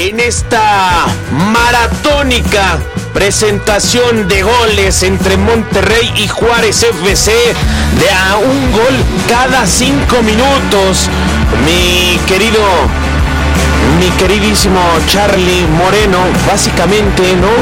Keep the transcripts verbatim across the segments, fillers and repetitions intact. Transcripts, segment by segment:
en esta maratónica presentación de goles entre Monterrey y Juárez F C, de a un gol cada cinco minutos. Mi querido, mi queridísimo Charlie Moreno, básicamente, ¿no?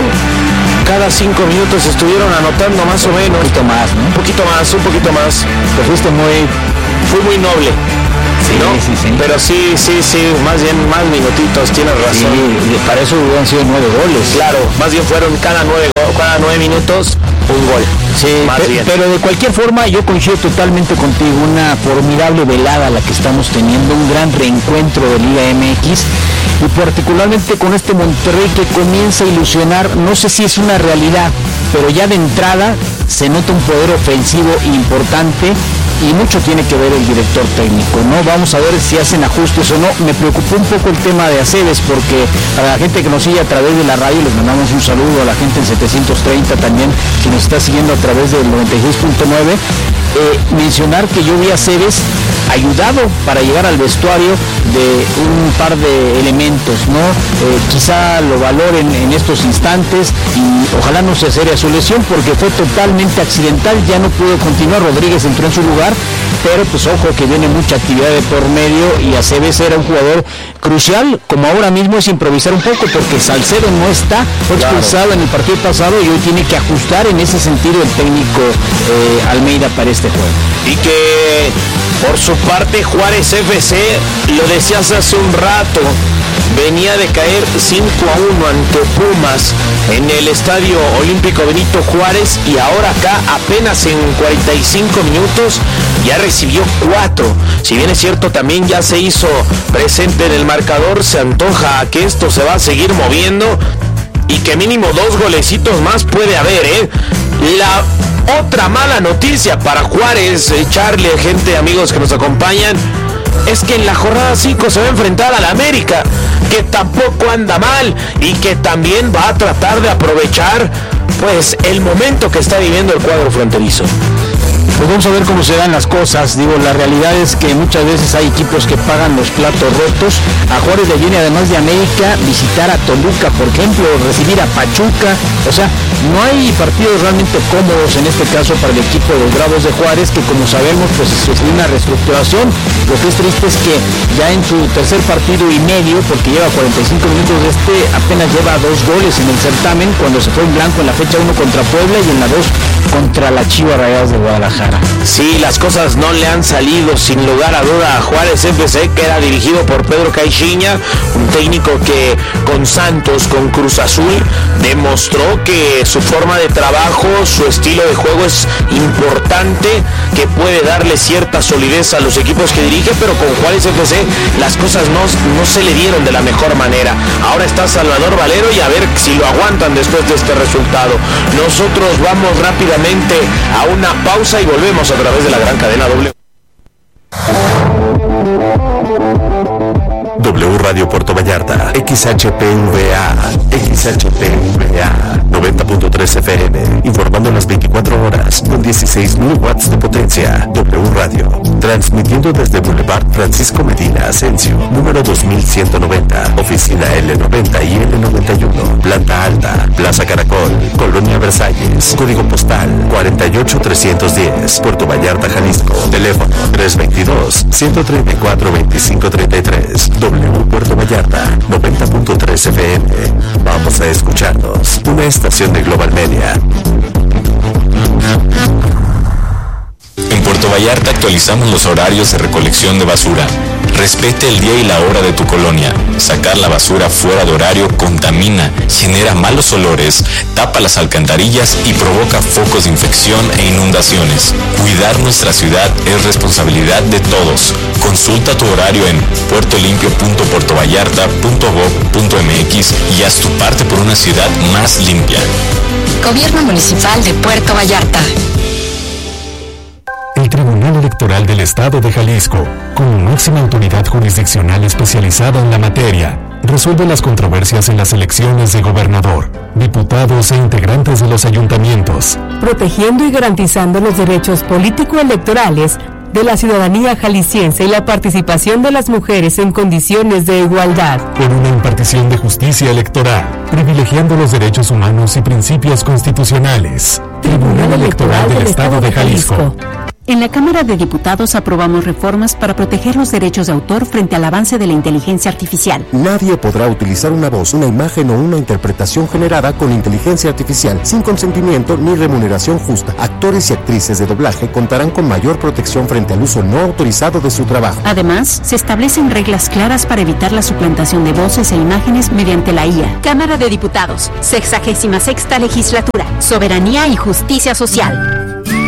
Cada cinco minutos estuvieron anotando más o menos. Un poquito más, ¿no? Un poquito más, un poquito más. Te fuiste muy... Fui muy noble. Sí, ¿no? sí, sí. Pero sí, sí, sí, más bien más minutitos, tienes razón. Sí, para eso hubieran sido nueve goles. Claro, más bien fueron cada nueve, cada nueve minutos un gol. Sí, más pe- bien. pero de cualquier forma yo coincido totalmente contigo, una formidable velada la que estamos teniendo, un gran reencuentro de Liga M X y particularmente con este Monterrey que comienza a ilusionar, no sé si es una realidad, pero ya de entrada se nota un poder ofensivo importante y mucho tiene que ver el director técnico, ¿no? Vamos a ver si hacen ajustes o no. Me preocupó un poco el tema de Aceves porque para la gente que nos sigue a través de la radio les mandamos un saludo, a la gente en setecientos treinta también que nos está siguiendo a través del noventa y seis punto nueve. Eh, mencionar que yo vi a Aceves ayudado para llegar al vestuario de un par de elementos, ¿no? Eh, quizá lo valoren en estos instantes y ojalá no se serie su lesión porque fue totalmente accidental, ya no pudo continuar, Rodríguez entró en su lugar, pero pues ojo que viene mucha actividad de por medio y Aceves era un jugador crucial, como ahora mismo es improvisar un poco porque Salcedo no está, fue expulsado claro. en el partido pasado y hoy tiene que ajustar en ese sentido el técnico eh, Almeida para este juego. Y que por su parte Juárez F C, lo decías hace un rato, venía de caer cinco a uno ante Pumas en el Estadio Olímpico Benito Juárez y ahora acá apenas en cuarenta y cinco minutos ya recibió cuatro. Si bien es cierto también ya se hizo presente en el marcador, se antoja que esto se va a seguir moviendo y que mínimo dos golecitos más puede haber, ¿eh? La otra mala noticia para Juárez, eh, Charlie, gente, amigos que nos acompañan, es que en la jornada cinco se va a enfrentar al América, que tampoco anda mal y que también va a tratar de aprovechar pues el momento que está viviendo el cuadro fronterizo. Pues vamos a ver cómo se dan las cosas. Digo, la realidad es que muchas veces hay equipos que pagan los platos rotos. A Juárez le viene, además de América, visitar a Toluca, por ejemplo, recibir a Pachuca. O sea, no hay partidos realmente cómodos en este caso para el equipo de los Bravos de Juárez, que como sabemos, pues sufrió una reestructuración. Lo que es triste es que ya en su tercer partido y medio, porque lleva cuarenta y cinco minutos de este, apenas lleva dos goles en el certamen, cuando se fue en blanco en la fecha uno contra Puebla y en la dos contra la Chivas Rayadas de Guadalajara. Sí, las cosas no le han salido sin lugar a duda a Juárez F C, que era dirigido por Pedro Caixinha, un técnico que con Santos, con Cruz Azul, demostró que su forma de trabajo, su estilo de juego es importante, que puede darle cierta solidez a los equipos que dirige, pero con Juárez F C las cosas no, no se le dieron de la mejor manera. Ahora está Salvador Valero y a ver si lo aguantan después de este resultado. Nosotros vamos rápidamente a una pausa y volvemos a través de la gran cadena W. W Radio Puerto Vallarta, X H P V A, X H P V A, noventa punto tres F M, informando las veinticuatro horas, con dieciséis mil watts de potencia. W Radio, transmitiendo desde Boulevard Francisco Medina Asensio, número dos mil ciento noventa, oficina L noventa y L noventa y uno, planta alta, Plaza Caracol, Colonia Versalles, código postal cuarenta y ocho trescientos diez, Puerto Vallarta, Jalisco, teléfono tres veintidós, ciento treinta y cuatro, veinticinco treinta y tres. W Puerto Vallarta, noventa punto tres F M. Vamos a escucharnos. Una estación de Global Media. En Puerto Vallarta actualizamos los horarios de recolección de basura. Respete el día y la hora de tu colonia. Sacar la basura fuera de horario contamina, genera malos olores, tapa las alcantarillas y provoca focos de infección e inundaciones. Cuidar nuestra ciudad es responsabilidad de todos. Consulta tu horario en puertolimpio punto puerto vallarta punto gob punto m x y haz tu parte por una ciudad más limpia. Gobierno Municipal de Puerto Vallarta. El Tribunal Electoral del Estado de Jalisco, como máxima autoridad jurisdiccional especializada en la materia, resuelve las controversias en las elecciones de gobernador, diputados e integrantes de los ayuntamientos, protegiendo y garantizando los derechos político-electorales de la ciudadanía jalisciense y la participación de las mujeres en condiciones de igualdad. Por una impartición de justicia electoral, privilegiando los derechos humanos y principios constitucionales. Tribunal Electoral del Estado de Jalisco. En la Cámara de Diputados aprobamos reformas para proteger los derechos de autor frente al avance de la inteligencia artificial. Nadie podrá utilizar una voz, una imagen o una interpretación generada con inteligencia artificial sin consentimiento ni remuneración justa. Actores y actrices de doblaje contarán con mayor protección frente al uso no autorizado de su trabajo. Además, se establecen reglas claras para evitar la suplantación de voces e imágenes mediante la I A. Cámara de Diputados, sexagésima sexta legislatura, soberanía y justicia social.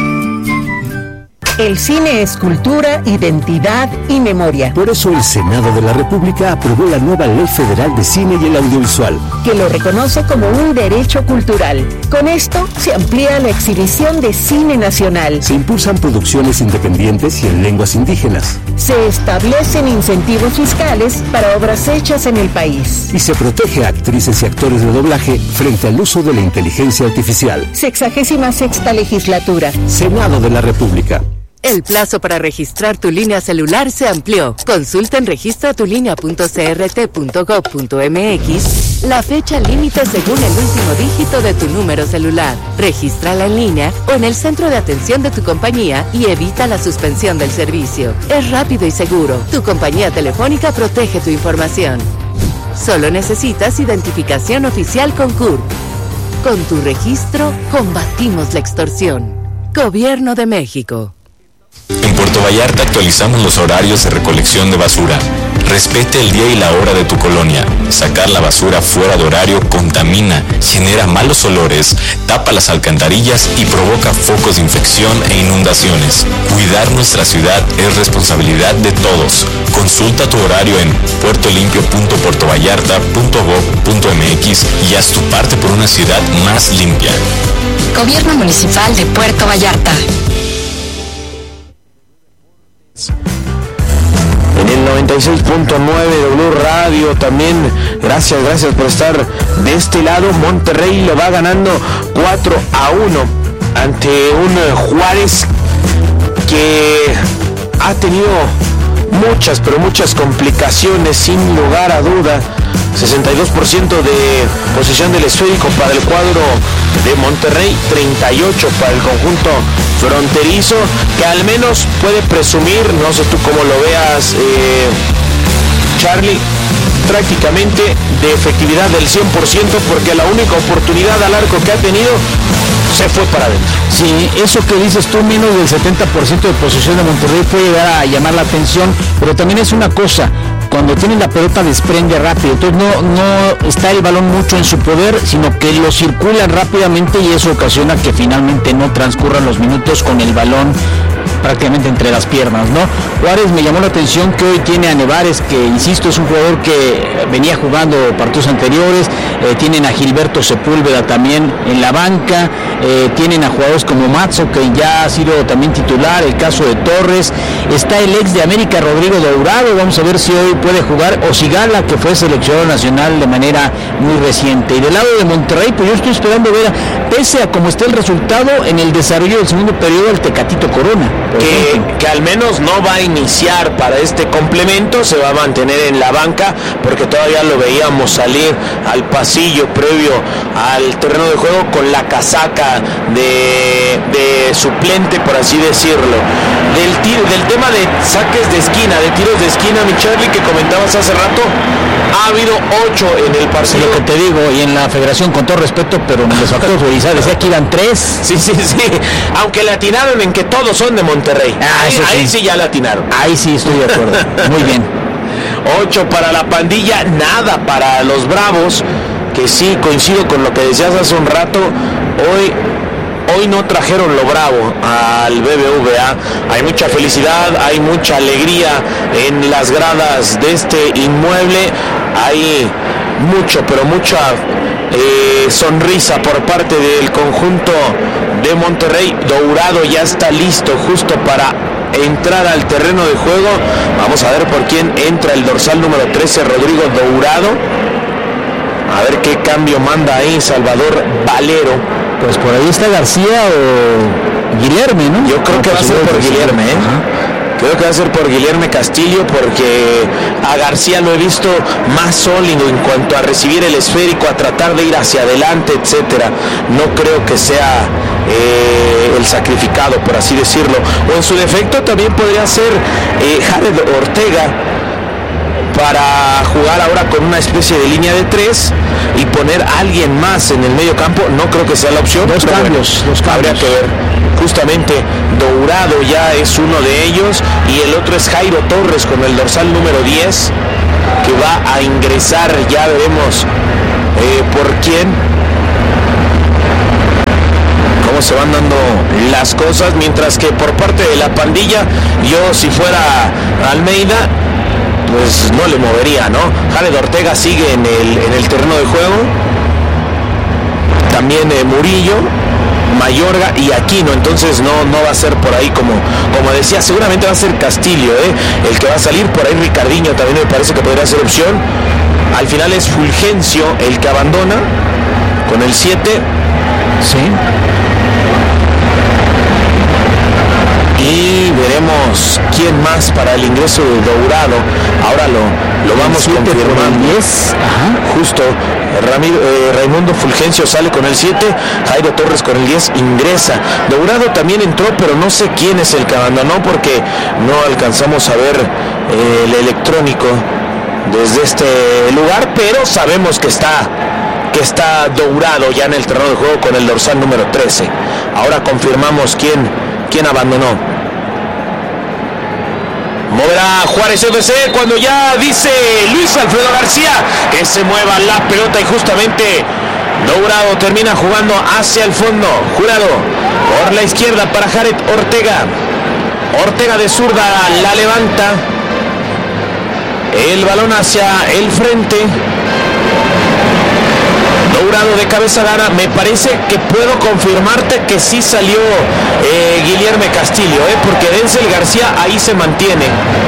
El cine es cultura, identidad y memoria. Por eso el Senado de la República aprobó la nueva Ley Federal de Cine y el Audiovisual, que lo reconoce como un derecho cultural. Con esto se amplía la exhibición de cine nacional. Se impulsan producciones independientes y en lenguas indígenas. Se establecen incentivos fiscales para obras hechas en el país. Y se protege a actrices y actores de doblaje frente al uso de la inteligencia artificial. Sexagésima sexta legislatura. Senado de la República. El plazo para registrar tu línea celular se amplió. Consulta en registra tu línea punto c r t punto gov punto m x la fecha límite según el último dígito de tu número celular. Regístrala en línea o en el centro de atención de tu compañía y evita la suspensión del servicio. Es rápido y seguro. Tu compañía telefónica protege tu información. Solo necesitas identificación oficial con C U R. Con tu registro, combatimos la extorsión. Gobierno de México. En Puerto Vallarta actualizamos los horarios de recolección de basura. Respete el día y la hora de tu colonia. Sacar la basura fuera de horario contamina, genera malos olores, tapa las alcantarillas y provoca focos de infección e inundaciones. Cuidar nuestra ciudad es responsabilidad de todos. Consulta tu horario en puertolimpio punto puerto vallarta punto gov punto m x y haz tu parte por una ciudad más limpia. Gobierno Municipal de Puerto Vallarta. En el noventa y seis punto nueve W Radio también, gracias, gracias por estar de este lado. Monterrey lo va ganando cuatro a uno ante un Juárez que ha tenido muchas, pero muchas complicaciones sin lugar a duda. sesenta y dos por ciento de posesión del esférico para el cuadro de Monterrey, treinta y ocho para el conjunto fronterizo, que al menos puede presumir, no sé tú cómo lo veas, eh, Charlie, prácticamente de efectividad del cien por ciento, porque la única oportunidad al arco que ha tenido se fue para adentro. Sí, eso que dices tú, menos del setenta por ciento de posesión de Monterrey puede llegar a llamar la atención, pero también es una cosa, cuando tiene la pelota desprende rápido, entonces no, no está el balón mucho en su poder, sino que lo circulan rápidamente y eso ocasiona que finalmente no transcurran los minutos con el balón prácticamente entre las piernas, ¿no? Juárez me llamó la atención que hoy tiene a Nevares, que insisto es un jugador que venía jugando partidos anteriores, eh, tienen a Gilberto Sepúlveda también en la banca, eh, tienen a jugadores como Matzo, que ya ha sido también titular, el caso de Torres, está el ex de América Rodrigo Dourado, vamos a ver si hoy puede jugar, o Sigala, que fue seleccionado nacional de manera muy reciente. Y del lado de Monterrey, pues yo estoy esperando ver, pese a cómo esté el resultado, en el desarrollo del segundo periodo, el Tecatito Corona. Que, que al menos no va a iniciar para este complemento, se va a mantener en la banca, porque todavía lo veíamos salir al pasillo previo al terreno de juego con la casaca de, de suplente, por así decirlo. Del, tiro, del tema de saques de esquina, de tiros de esquina, mi Charlie, que comentabas hace rato, ha habido ocho en el partido. Lo que te digo, y en la federación, con todo respeto, pero me les faltó autorizar, decía que iban tres. Sí, sí, sí, aunque le atinaron en que todos son de Monterrey. Ah, ahí, sí. ahí sí ya la atinaron. Ahí sí estoy de acuerdo. Muy bien. Ocho para la pandilla, nada para los Bravos, que sí, coincido con lo que decías hace un rato. Hoy, hoy no trajeron lo bravo al B B V A. Hay mucha felicidad, hay mucha alegría en las gradas de este inmueble. Hay mucho, pero mucha eh, sonrisa por parte del conjunto de Monterrey. Dourado ya está listo justo para entrar al terreno de juego. Vamos a ver por quién entra el dorsal número trece, Rodrigo Dourado. A ver qué cambio manda ahí Salvador Valero. Pues por ahí está García o Guilherme, ¿no? Yo creo que va a ser por Guilherme, ¿eh? Creo que va a ser por Guilherme Castillo, porque a García lo he visto más sólido en cuanto a recibir el esférico, a tratar de ir hacia adelante, etcétera. No creo que sea eh, el sacrificado, por así decirlo. O en su defecto también podría ser eh, Jared Ortega, para jugar ahora con una especie de línea de tres y poner a alguien más en el medio campo. No creo que sea la opción. Dos cambios, bueno, dos cambios. Habría que ver. Justamente Dourado ya es uno de ellos y el otro es Jairo Torres con el dorsal número diez, que va a ingresar. Ya veremos eh, por quién, cómo se van dando las cosas, mientras que por parte de la pandilla, yo si fuera Almeida, pues no le movería, ¿no? Jared Ortega sigue en el, en el terreno de juego. También eh, Murillo, Mayorga y Aquino. Entonces no, no va a ser por ahí como, como decía. Seguramente va a ser Castillo, ¿eh? el que va a salir. Por ahí Ricardinho también me parece que podría ser opción. Al final es Fulgencio el que abandona con el siete. Sí. Y veremos quién más para el ingreso de Dourado. Ahora lo, lo vamos confirmando. Ajá. Justo, Ramiro, eh, Raimundo Fulgencio sale con el siete, Jairo Torres con el diez ingresa. Dourado también entró, pero no sé quién es el que abandonó, porque no alcanzamos a ver eh, el electrónico desde este lugar, pero sabemos que está que está Dourado ya en el terreno de juego con el dorsal número trece. Ahora confirmamos quién, quién abandonó. Moverá Juárez F C cuando ya dice Luis Alfredo García que se mueva la pelota, y justamente Dourado termina jugando hacia el fondo. Jurado por la izquierda para Jared Ortega. Ortega de zurda la levanta. El balón hacia el frente. Dourado de cabeza gana. Me parece que puedo confirmarte que sí salió eh, Guilherme Castillo, eh, porque Denzel García ahí se mantiene.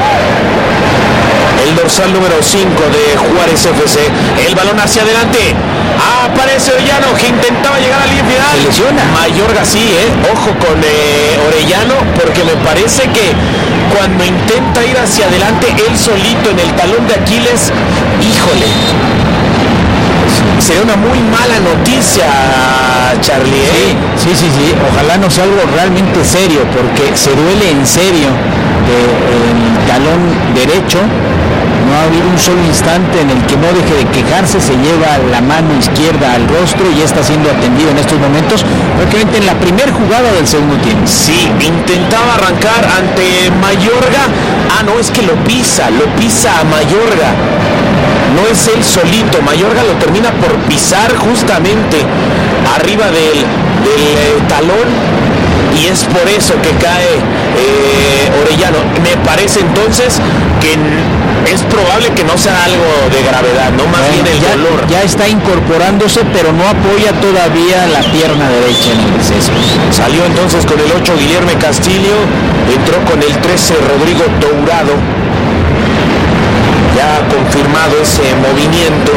El dorsal número cinco de Juárez F C. El balón hacia adelante. Aparece Orellano, que intentaba llegar al línea final. Se lesiona. Mayorga sí, eh. Ojo con eh, Orellano, porque me parece que cuando intenta ir hacia adelante él solito en el talón de Aquiles, híjole, sería una muy mala noticia, Charlie, ¿eh? Sí, sí, sí, sí. Ojalá no sea algo realmente serio, porque se duele en serio del talón derecho. No ha habido un solo instante en el que no deje de quejarse. Se lleva la mano izquierda al rostro y ya está siendo atendido en estos momentos, prácticamente en la primera jugada del segundo tiempo. Sí, intentaba arrancar ante Mayorga. Ah, no, es que lo pisa, lo pisa a Mayorga. No es él solito, Mayorga lo termina por pisar justamente arriba del, del eh, talón, y es por eso que cae eh, Orellano. Me parece entonces que es probable que no sea algo de gravedad, no más bueno, bien el ya, dolor. Ya está incorporándose, pero no apoya todavía la pierna derecha en el receso. Salió entonces con el ocho Guilherme Castillo, entró con el trece Rodrigo Dourado. Ya confirmado ese movimiento.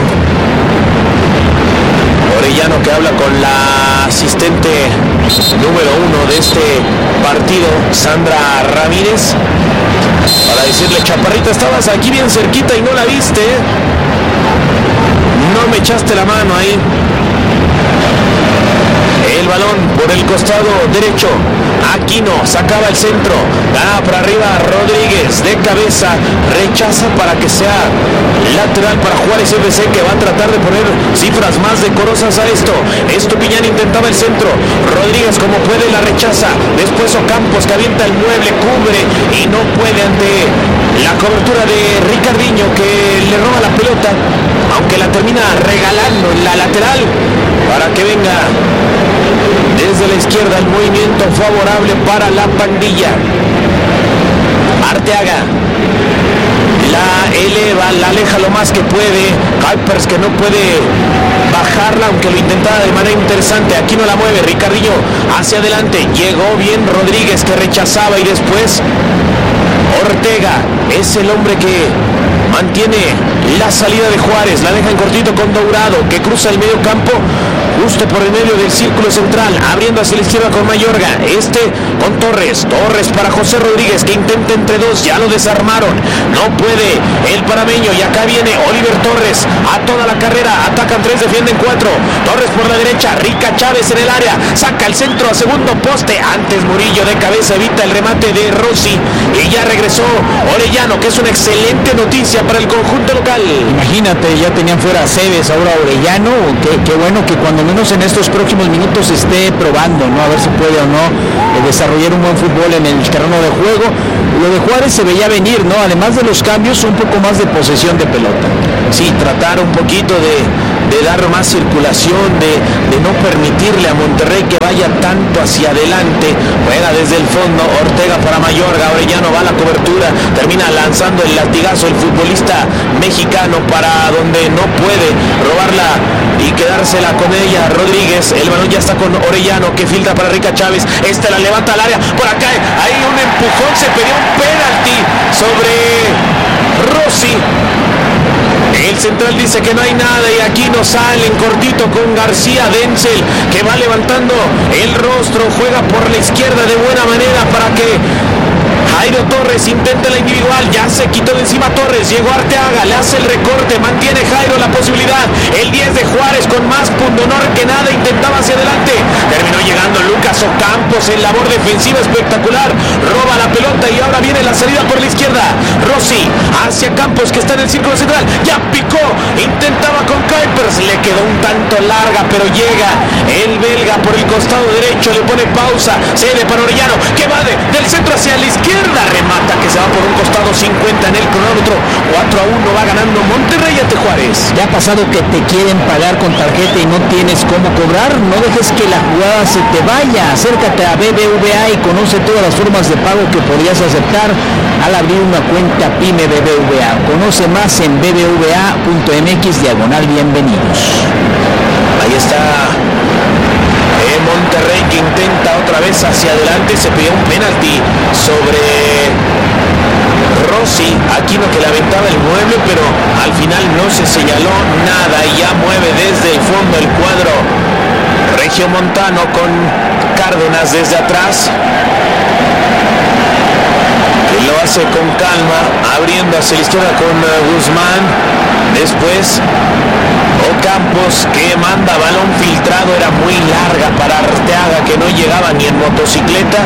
Orellano, que habla con la asistente número uno de este partido, Sandra Ramírez, para decirle: chaparrita, estabas aquí bien cerquita y no la viste, no me echaste la mano ahí. El balón por el costado derecho. Aquino sacaba el centro. Da para arriba Rodríguez de cabeza. Rechaza para que sea lateral para Juárez F C, que va a tratar de poner cifras más decorosas a esto. Estupiñán intentaba el centro. Rodríguez, como puede, la rechaza. Después Ocampos, que avienta el mueble, cubre y no puede ante la cobertura de Ricardinho, que le roba la pelota, aunque la termina regalando en la lateral para que venga desde la izquierda el movimiento favorable para la pandilla. Arteaga la eleva, la aleja lo más que puede. Kuipers, que no puede bajarla, aunque lo intentaba de manera interesante. Aquí no la mueve. Ricardinho hacia adelante. Llegó bien Rodríguez, que rechazaba, y después Ortega es el hombre que mantiene la salida de Juárez. La deja en cortito con Dourado, que cruza el medio campo justo por el medio del círculo central, abriendo hacia la izquierda con Mayorga, este con Torres, Torres para José Rodríguez, que intenta entre dos, ya lo desarmaron, no puede el parameño, y acá viene Oliver Torres, a toda la carrera, atacan tres, defienden cuatro, Torres por la derecha, Rica Chávez en el área, saca el centro a segundo poste, antes Murillo de cabeza evita el remate de Rossi, y ya regresó Orellano, que es una excelente noticia para el conjunto local. Imagínate, ya tenían fuera a Cebes, ahora Orellano, qué, qué bueno que cuando menos en estos próximos minutos esté probando, ¿no? A ver si puede o no eh, desarrollar un buen fútbol en el terreno de juego. Lo de Juárez se veía venir, ¿no? Además de los cambios, un poco más de posesión de pelota. Sí, tratar un poquito de, de dar más circulación, de, de no permitirle a Monterrey que vaya tanto hacia adelante. Juega desde el fondo, Ortega para Mayorga, Orellano va a la cobertura, termina lanzando el latigazo el futbolista mexicano para donde no puede robarla y quedársela con ella. Rodríguez, el balón ya está con Orellano, que filtra para Rica Chávez, este la levanta al área, por acá hay un empujón, se pidió un penalti sobre Rossi. El central dice que no hay nada y aquí no salen cortito con García. Denzel, que va levantando el rostro, juega por la izquierda de buena manera para que Jairo Torres intenta la individual, ya se quitó de encima Torres, llegó Arteaga, le hace el recorte, mantiene Jairo la posibilidad, el diez de Juárez con más pundonor que nada, intentaba hacia adelante, terminó llegando Lucas Ocampos en labor defensiva espectacular, roba la pelota y ahora viene la salida por la izquierda, Rossi hacia Campos, que está en el círculo central, ya picó, intentaba con Kuipers, le quedó un tanto larga, pero llega el belga por el costado derecho, le pone pausa, cede para Orellano, que va de, del centro hacia la izquierda, remata, que se va por un costado, cincuenta en el cronómetro, cuatro a uno va ganando Monterrey ante Juárez. Ya ha pasado que te quieren pagar con tarjeta y no tienes cómo cobrar, no dejes que la jugada se te vaya, acércate a B B V A y conoce todas las formas de pago que podrías aceptar al abrir una cuenta PYME B B V A. Conoce más en b b v a punto m x diagonal bienvenidos. Ahí está eh, Monterrey, que intenta otra vez hacia adelante, se pidió un penalti sobre Rossi, Aquino, que le aventaba el mueble, pero al final no se señaló nada y ya mueve desde el fondo el cuadro regiomontano con Cárdenas desde atrás, que lo hace con calma, abriendo hacia la izquierda con uh, Guzmán, después Ocampos, que manda balón filtrado, era muy larga para Arteaga, que no llegaba ni en motocicleta,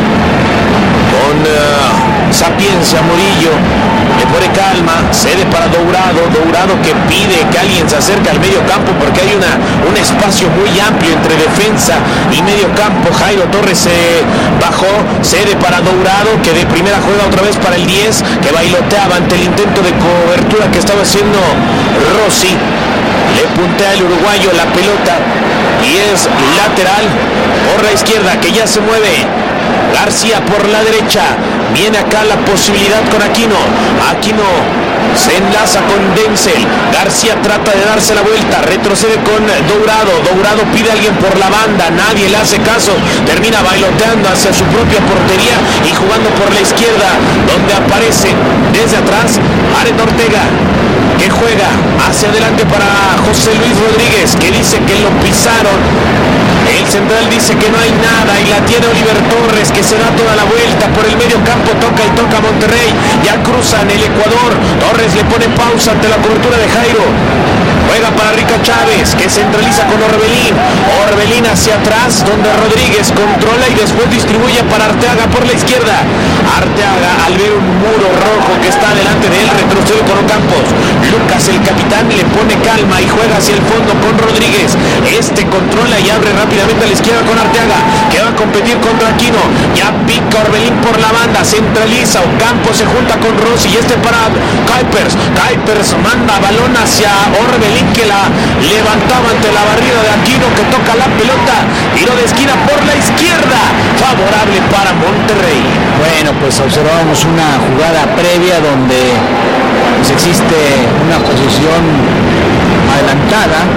con uh, sapiencia Murillo, le pone calma, cede para Dourado, Dourado que pide que alguien se acerque al medio campo porque hay una, un espacio muy amplio entre defensa y medio campo. Jairo Torres se bajó, cede para Dourado, que de primera juega otra vez para el diez, que bailoteaba ante el intento de cobertura que estaba haciendo Rossi. Le puntea el uruguayo la pelota y es lateral por la izquierda, que ya se mueve García por la derecha. Viene acá la posibilidad con Aquino. Aquino se enlaza con Denzel. García trata de darse la vuelta, retrocede con Dourado. Dourado pide a alguien por la banda, nadie le hace caso, termina bailoteando hacia su propia portería y jugando por la izquierda, donde aparece desde atrás Aren Ortega, que juega hacia adelante para José Luis Rodríguez, que dice que lo pisaron. El central dice que no hay nada y la tiene Oliver Torres, que se da toda la vuelta por el medio campo, toca y toca Monterrey, ya cruzan el Ecuador. Torres le pone pausa ante la cobertura de Jairo, juega para Rica Chávez, que centraliza con Orbelín, Orbelín hacia atrás, donde Rodríguez controla y después distribuye para Arteaga por la izquierda. Arteaga, al ver un muro rojo que está delante de él, retrocede con Ocampos. Lucas, el capitán, le pone calma y juega hacia el fondo con Rodríguez, este controla y abre rápidamente a la izquierda con Arteaga, que va a competir contra Aquino, ya pica Orbelín por la banda, centraliza, Ocampos se junta con Rossi y este para Kuipers. Kuipers manda balón hacia Orbelín, que la levantaba ante la barrida de Aquino, que toca la pelota, tiro de esquina por la izquierda, favorable para Monterrey. Bueno, pues observamos una jugada previa donde pues existe una posición adelantada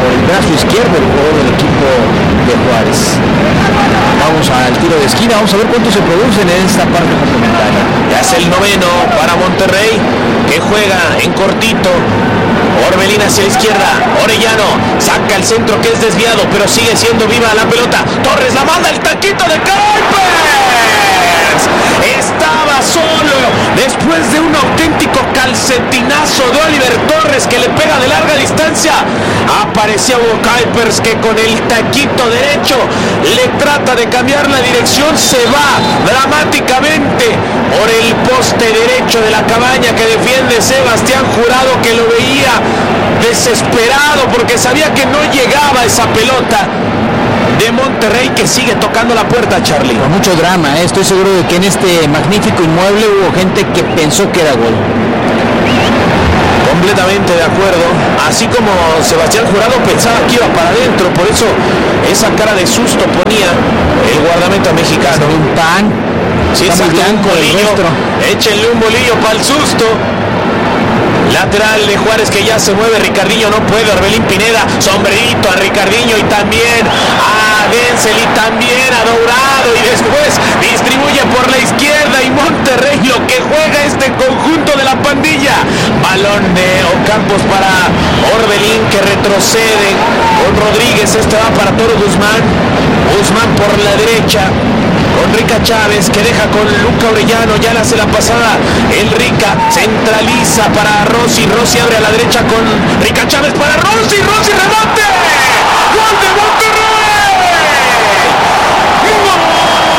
por el brazo izquierdo el jugador del equipo de Juárez. Vamos al tiro de esquina, vamos a ver cuánto se producen en esta parte complementaria. Ya es el noveno para Monterrey, que juega en cortito. Orbelín hacia la izquierda, Orellano saca el centro que es desviado, pero sigue siendo viva la pelota. Torres la manda, el taquito de Kuipers. Estaba solo después de un auténtico calcetinazo de Oliver Torres que le pega de larga distancia. Aparecía Hugo Kuipers, que con el taquito derecho le trata de cambiar la dirección. Se va dramáticamente por el poste derecho de la cabaña que defiende Sebastián Jurado, que lo veía desesperado porque sabía que no llegaba esa pelota de Monterrey, que sigue tocando la puerta, Charlie. Con mucho drama, ¿eh? Estoy seguro de que en este magnífico inmueble hubo gente que pensó que era gol. Completamente de acuerdo, así como Sebastián Jurado pensaba que iba para adentro, por eso esa cara de susto ponía el guardameta mexicano. Un pan, sí, está muy blanco un bolillo, échenle un bolillo para el susto. Lateral de Juárez que ya se mueve, Ricardinho no puede, Orbelín Pineda, sombrerito a Ricardinho y también a Denzel y también a Dourado, y después distribuye por la izquierda y Monterrey lo que juega este conjunto de la pandilla. Balón de Ocampos para Orbelín, que retrocede con Rodríguez, este va para Toro Guzmán, Guzmán por la derecha con Rica Chávez, que deja con Luca Orellano, ya le hace la pasada el Rica, centraliza para Rossi, Rossi abre a la derecha con Rica Chávez para Rossi, Rossi